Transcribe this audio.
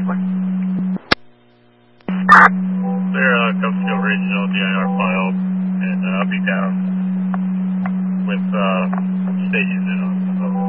They're Cupfield Regional DIR file, and I'll be down with state unit on.